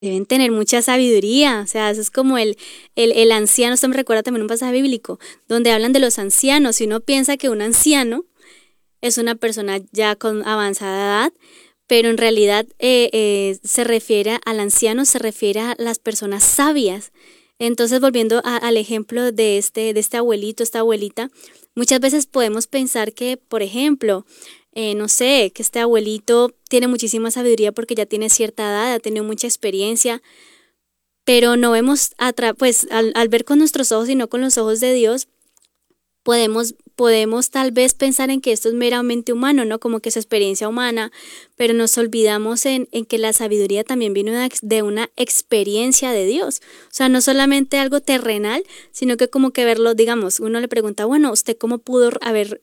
Deben tener mucha sabiduría, o sea, eso es como el anciano. Esto me recuerda también un pasaje bíblico donde hablan de los ancianos. Si uno piensa que un anciano es una persona ya con avanzada edad, pero en realidad se refiere al anciano, se refiere a las personas sabias. Entonces, volviendo al ejemplo de este abuelito, esta abuelita, muchas veces podemos pensar que, por ejemplo, no sé, que este abuelito tiene muchísima sabiduría porque ya tiene cierta edad, ha tenido mucha experiencia, pero no vemos, pues al ver con nuestros ojos y no con los ojos de Dios, podemos tal vez pensar en que esto es meramente humano, ¿no? Como que es experiencia humana, pero nos olvidamos en que la sabiduría también viene de una experiencia de Dios. O sea, no solamente algo terrenal, sino que como que verlo, digamos, uno le pregunta, bueno, ¿usted cómo pudo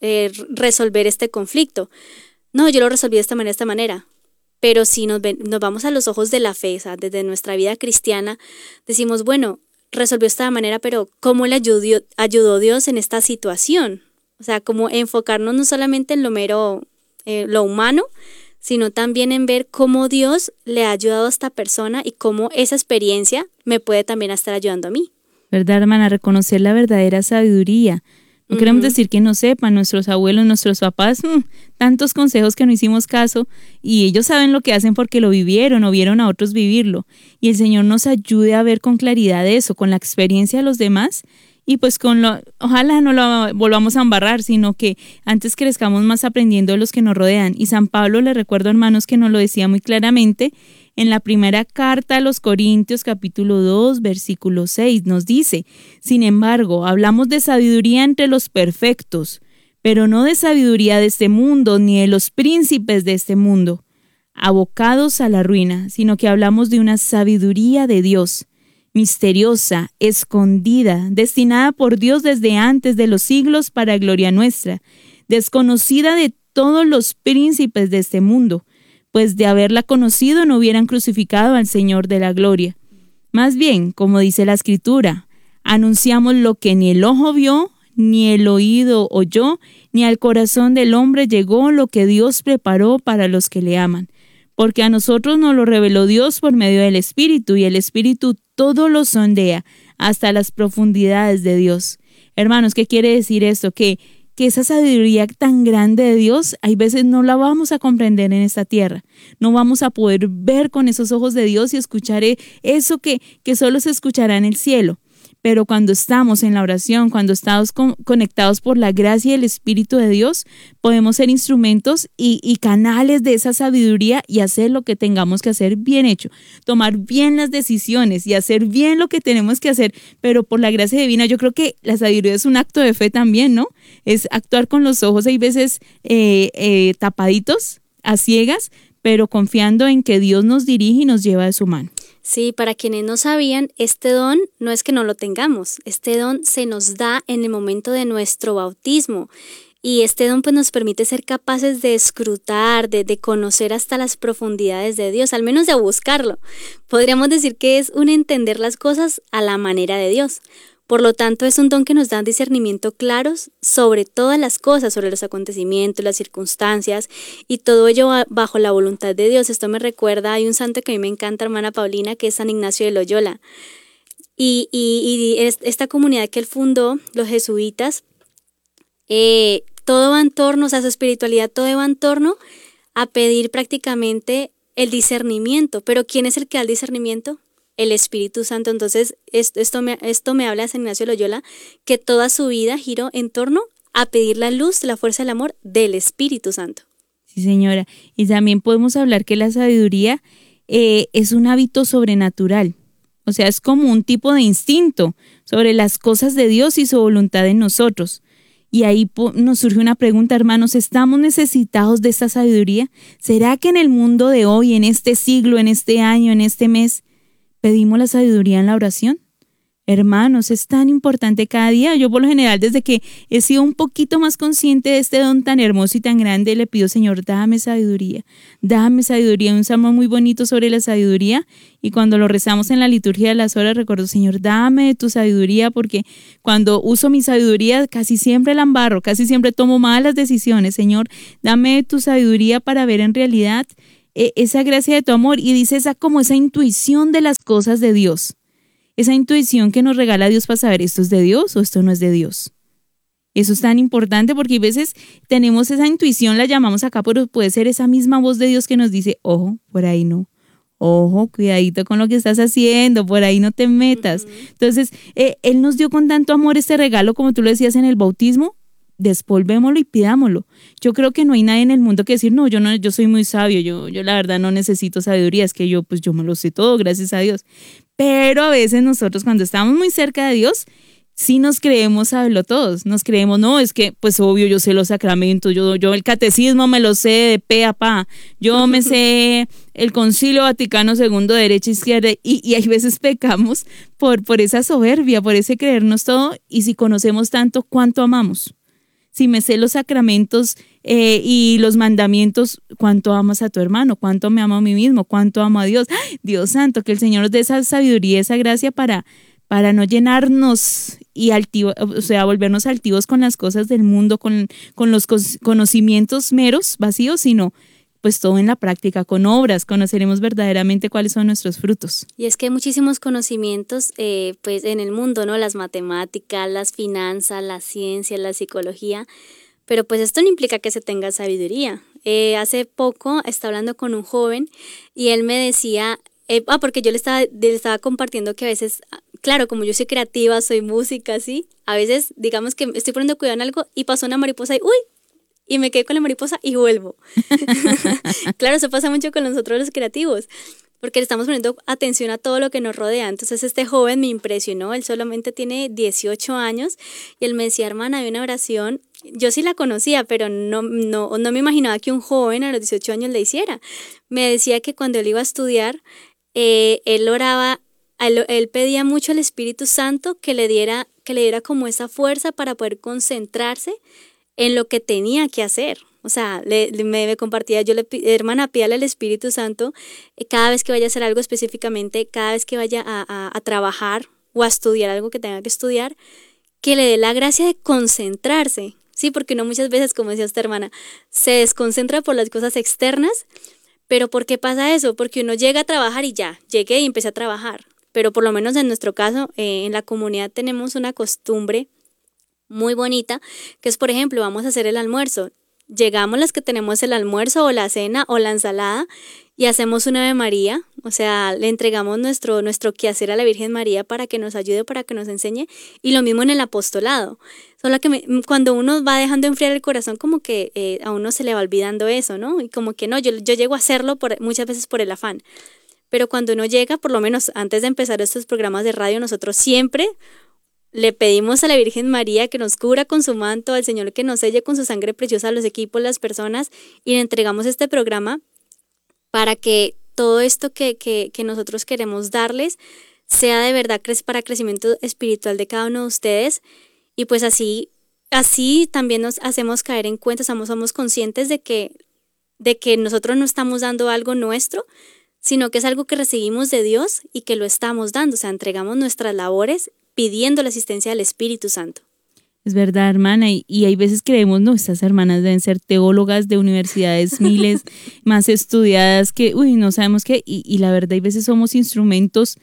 resolver este conflicto? No, yo lo resolví de esta manera. Pero si nos vamos a los ojos de la fe, o sea, desde nuestra vida cristiana, decimos, bueno, resolvió de esta manera, pero ¿cómo le ayudó Dios en esta situación? O sea, como enfocarnos no solamente en lo mero, lo humano, sino también en ver cómo Dios le ha ayudado a esta persona y cómo esa experiencia me puede también estar ayudando a mí. ¿Verdad, hermana? Reconocer la verdadera sabiduría. No queremos decir que no sepan nuestros abuelos, nuestros papás, tantos consejos que no hicimos caso, y ellos saben lo que hacen porque lo vivieron o vieron a otros vivirlo. Y el Señor nos ayude a ver con claridad eso, con la experiencia de los demás, y pues ojalá no lo volvamos a embarrar, sino que antes crezcamos más aprendiendo de los que nos rodean. Y San Pablo, le recuerdo, hermanos, que nos lo decía muy claramente en la primera carta a los Corintios, capítulo 2, versículo 6, nos dice: sin embargo, hablamos de sabiduría entre los perfectos, pero no de sabiduría de este mundo, ni de los príncipes de este mundo, abocados a la ruina, sino que hablamos de una sabiduría de Dios, misteriosa, escondida, destinada por Dios desde antes de los siglos para gloria nuestra, desconocida de todos los príncipes de este mundo, pues de haberla conocido no hubieran crucificado al Señor de la gloria. Más bien, como dice la Escritura, anunciamos lo que ni el ojo vio, ni el oído oyó, ni al corazón del hombre llegó lo que Dios preparó para los que le aman. Porque a nosotros nos lo reveló Dios por medio del Espíritu, y el Espíritu todo lo sondea hasta las profundidades de Dios. Hermanos, ¿qué quiere decir esto? Que esa sabiduría tan grande de Dios, hay veces no la vamos a comprender en esta tierra. No vamos a poder ver con esos ojos de Dios y escuchar eso que solo se escuchará en el cielo. Pero cuando estamos en la oración, cuando estamos conectados por la gracia y el Espíritu de Dios, podemos ser instrumentos y canales de esa sabiduría y hacer lo que tengamos que hacer bien hecho, tomar bien las decisiones y hacer bien lo que tenemos que hacer, pero por la gracia divina. Yo creo que la sabiduría es un acto de fe también, ¿no? Es actuar con los ojos, hay veces tapaditos, a ciegas, pero confiando en que Dios nos dirige y nos lleva de su mano. Sí, para quienes no sabían, este don no es que no lo tengamos, este don se nos da en el momento de nuestro bautismo, y este don pues nos permite ser capaces de escrutar, de conocer hasta las profundidades de Dios, al menos de buscarlo. Podríamos decir que es un entender las cosas a la manera de Dios. Por lo tanto, es un don que nos da discernimiento claros sobre todas las cosas, sobre los acontecimientos, las circunstancias, y todo ello bajo la voluntad de Dios. Esto me recuerda, hay un santo que a mí me encanta, hermana Paulina, que es San Ignacio de Loyola. Y esta comunidad que él fundó, los jesuitas, todo va en torno, o sea, su espiritualidad, todo va en torno a pedir prácticamente el discernimiento. Pero ¿quién es el que da el discernimiento? El Espíritu Santo. Entonces, esto me habla de San Ignacio de Loyola, que toda su vida giró en torno a pedir la luz, la fuerza del amor del Espíritu Santo. Sí, señora. Y también podemos hablar que la sabiduría es un hábito sobrenatural. O sea, es como un tipo de instinto sobre las cosas de Dios y su voluntad en nosotros. Y ahí nos surge una pregunta, hermanos: ¿estamos necesitados de esta sabiduría? ¿Será que en el mundo de hoy, en este siglo, en este año, en este mes, pedimos la sabiduría en la oración? Hermanos, es tan importante cada día. Yo por lo general, desde que he sido un poquito más consciente de este don tan hermoso y tan grande, le pido: Señor, dame sabiduría, dame sabiduría. Un salmo muy bonito sobre la sabiduría, y cuando lo rezamos en la liturgia de las horas, recuerdo: Señor, dame tu sabiduría, porque cuando uso mi sabiduría casi siempre la embarro, casi siempre tomo malas decisiones. Señor, dame tu sabiduría para ver en realidad esa gracia de tu amor, y dice como esa intuición de las cosas de Dios, esa intuición que nos regala Dios para saber esto es de Dios o esto no es de Dios. Eso es tan importante porque a veces tenemos esa intuición, la llamamos acá, pero puede ser esa misma voz de Dios que nos dice, ojo, por ahí no. Ojo, cuidadito con lo que estás haciendo, por ahí no te metas. Entonces, Él nos dio con tanto amor este regalo, como tú lo decías en el bautismo, despolvémoslo y pidámoslo. Yo creo que no hay nadie en el mundo que decir, no, yo soy muy sabio, yo la verdad no necesito sabiduría, es que yo me lo sé todo, gracias a Dios. Pero a veces nosotros cuando estamos muy cerca de Dios, sí nos creemos saberlo todos, nos creemos, no, es que pues obvio yo sé los sacramentos, yo el catecismo me lo sé de pe a pa, yo me sé el Concilio Vaticano II derecha, izquierda, y hay veces pecamos por esa soberbia, por ese creernos todo, y si conocemos tanto, ¿cuánto amamos? Si me sé los sacramentos y los mandamientos, ¿cuánto amas a tu hermano? ¿Cuánto me amo a mí mismo? ¿Cuánto amo a Dios? ¡Ay, Dios santo! Que el Señor nos dé esa sabiduría, esa gracia para no llenarnos y volvernos altivos con las cosas del mundo, con los conocimientos meros, vacíos, sino pues todo en la práctica, con obras, conoceremos verdaderamente cuáles son nuestros frutos. Y es que hay muchísimos conocimientos pues en el mundo, ¿no? Las matemáticas, las finanzas, la ciencia, la psicología, pero pues esto no implica que se tenga sabiduría. Hace poco estaba hablando con un joven y él me decía, porque yo le estaba compartiendo que a veces, claro, como yo soy creativa, soy música, ¿sí? A veces, digamos que estoy poniendo cuidado en algo y pasó una mariposa y ¡uy! Y me quedé con la mariposa y vuelvo. Claro, eso pasa mucho con nosotros los creativos, porque le estamos poniendo atención a todo lo que nos rodea. Entonces este joven me impresionó, él solamente tiene 18 años y él me decía, hermana, hay una oración, yo sí la conocía, pero no me imaginaba que un joven a los 18 años la hiciera. Me decía que cuando él iba a estudiar, él oraba, él pedía mucho al Espíritu Santo que le diera como esa fuerza para poder concentrarse en lo que tenía que hacer. O sea, me compartía, hermana, pídale al Espíritu Santo cada vez que vaya a hacer algo específicamente, cada vez que vaya a trabajar o a estudiar algo que tenga que estudiar, que le dé la gracia de concentrarse, ¿sí? Porque uno muchas veces, como decía esta hermana, se desconcentra por las cosas externas. ¿Pero por qué pasa eso? Porque uno llega a trabajar y ya, llegué y empecé a trabajar. Pero por lo menos en nuestro caso, en la comunidad tenemos una costumbre muy bonita, que es, por ejemplo, vamos a hacer el almuerzo. Llegamos las que tenemos el almuerzo o la cena o la ensalada y hacemos una Ave María, o sea, le entregamos nuestro quehacer a la Virgen María para que nos ayude, para que nos enseñe, y lo mismo en el apostolado. Solo que cuando uno va dejando enfriar el corazón, como que a uno se le va olvidando eso, ¿no? Y como que no, yo llego a hacerlo muchas veces por el afán. Pero cuando uno llega, por lo menos antes de empezar estos programas de radio, nosotros siempre le pedimos a la Virgen María que nos cubra con su manto, al Señor que nos selle con su sangre preciosa a los equipos, las personas, y le entregamos este programa para que todo esto que nosotros queremos darles sea de verdad para crecimiento espiritual de cada uno de ustedes. Y pues así también nos hacemos caer en cuenta, somos conscientes de que nosotros no estamos dando algo nuestro, sino que es algo que recibimos de Dios y que lo estamos dando, o sea, entregamos nuestras labores pidiendo la asistencia del Espíritu Santo. Es verdad, hermana, y hay veces creemos, no, estas hermanas deben ser teólogas de universidades miles más estudiadas que, no sabemos qué, y la verdad hay veces somos instrumentos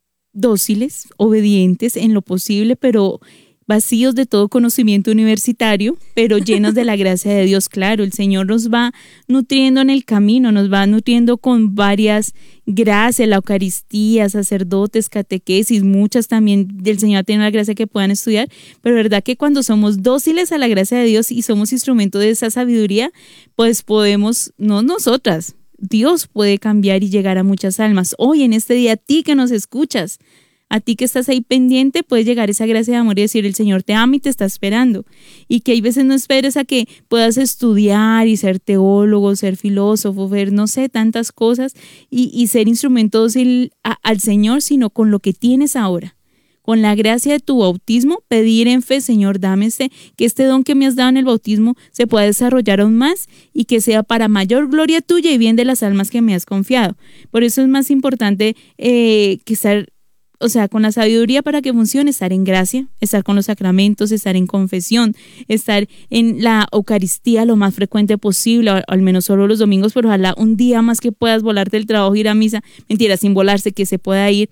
dóciles, obedientes en lo posible, pero vacíos de todo conocimiento universitario, pero llenos de la gracia de Dios. Claro, el Señor nos va nutriendo en el camino, nos va nutriendo con varias gracias, la Eucaristía, sacerdotes, catequesis, muchas también del Señor tiene la gracia que puedan estudiar, pero verdad que cuando somos dóciles a la gracia de Dios y somos instrumento de esa sabiduría, pues podemos, no nosotras, Dios puede cambiar y llegar a muchas almas. Hoy en este día, a ti que nos escuchas, a ti que estás ahí pendiente, puedes llegar esa gracia de amor y decir, el Señor te ama y te está esperando. Y que hay veces no esperes a que puedas estudiar y ser teólogo, ser filósofo, ver, no sé, tantas cosas y ser instrumento dócil al Señor, sino con lo que tienes ahora. Con la gracia de tu bautismo, pedir en fe, Señor, dame que este don que me has dado en el bautismo se pueda desarrollar aún más y que sea para mayor gloria tuya y bien de las almas que me has confiado. Por eso es más importante que estar o sea, con la sabiduría para que funcione, estar en gracia, estar con los sacramentos, estar en confesión, estar en la Eucaristía lo más frecuente posible, o al menos solo los domingos, pero ojalá un día más que puedas volarte del trabajo, ir a misa, mentira, sin volarse, que se pueda ir,